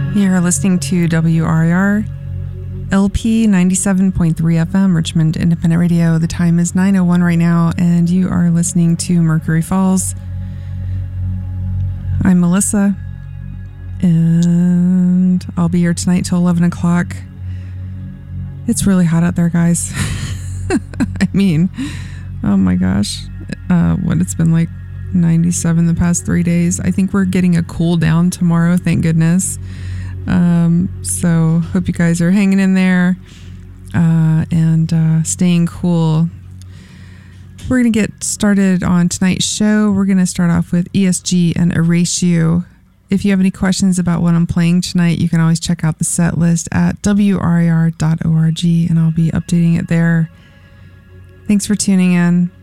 You're listening to WRIR LP 97.3 FM, Richmond Independent Radio. The time is 9:01 right now, and you are listening to Mercury Falls. I'm Melissa, and I'll be here tonight till 11 o'clock. It's really hot out there, guys. I mean, oh my gosh. It's been like 97 the past 3 days. I think we're getting a cool down tomorrow, thank goodness. So hope you guys are hanging in there and staying cool. We're going to get started on tonight's show. We're going to start off with ESG and Erase You. If you have any questions about what I'm playing tonight, you can always check out the set list at wrir.org, and I'll be updating it there. Thanks for tuning in.